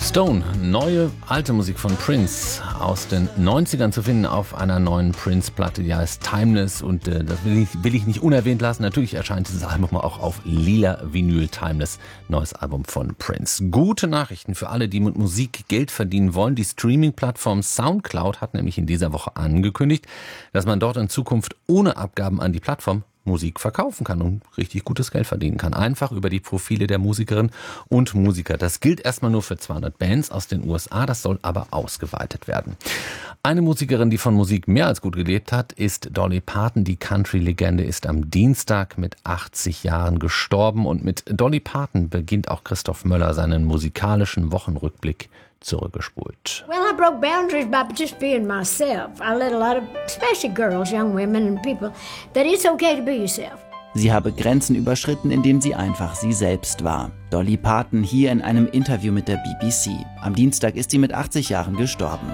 Stone, neue, alte Musik von Prince aus den 90ern zu finden auf einer neuen Prince-Platte, die heißt Timeless, und das will ich nicht unerwähnt lassen. Natürlich erscheint dieses Album auch auf lila Vinyl. Timeless, neues Album von Prince. Gute Nachrichten für alle, die mit Musik Geld verdienen wollen. Die Streaming-Plattform Soundcloud hat nämlich in dieser Woche angekündigt, dass man dort in Zukunft ohne Abgaben an die Plattform Musik verkaufen kann und richtig gutes Geld verdienen kann. Einfach über die Profile der Musikerinnen und Musiker. Das gilt erstmal nur für 200 Bands aus den USA, das soll aber ausgeweitet werden. Eine Musikerin, die von Musik mehr als gut gelebt hat, ist Dolly Parton. Die Country-Legende ist am Dienstag mit 80 Jahren gestorben, und mit Dolly Parton beginnt auch Christoph Möller seinen musikalischen Wochenrückblick zurückgespult. Well, I broke boundaries by just being myself. I let a lot of, especially girls, young women and people, that it's okay to be yourself. Sie habe Grenzen überschritten, indem sie einfach sie selbst war. Dolly Parton hier in einem Interview mit der BBC. Am Dienstag ist sie mit 80 Jahren gestorben.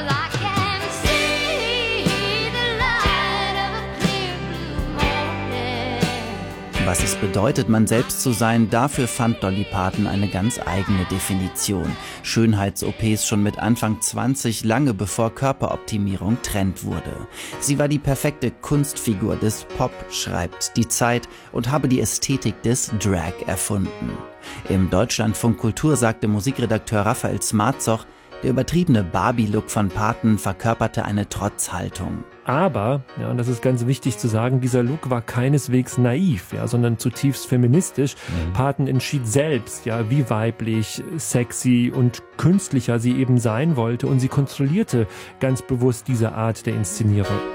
Was es bedeutet, man selbst zu sein, dafür fand Dolly Parton eine ganz eigene Definition. Schönheits-OPs schon mit Anfang 20, lange bevor Körperoptimierung Trend wurde. Sie war die perfekte Kunstfigur des Pop, schreibt die Zeit, und habe die Ästhetik des Drag erfunden. Im Deutschlandfunk Kultur sagte Musikredakteur Raphael Smarzoch, der übertriebene Barbie-Look von Parton verkörperte eine Trotzhaltung. Aber, ja, und das ist ganz wichtig zu sagen, dieser Look war keineswegs naiv, ja, sondern zutiefst feministisch. Parton entschied selbst, ja, wie weiblich, sexy und künstlicher sie eben sein wollte, und sie kontrollierte ganz bewusst diese Art der Inszenierung.